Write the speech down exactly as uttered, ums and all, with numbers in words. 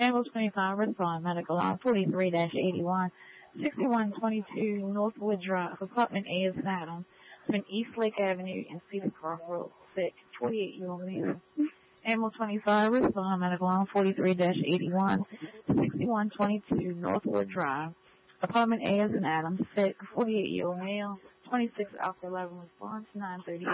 Animal twenty-five, respond, medical line forty-three eighty-one, sixty-one twenty-two Northwood Drive, apartment A is Adams, between East Lake Avenue and Cedar Cross Road, sick, forty-eight year old male. Animal twenty-five, respond, medical line forty-three eighty-one, sixty-one twenty-two Northwood Drive, apartment A is Adams, sick, forty-eight year old male, twenty-six Alpha eleven, response, nine thirty.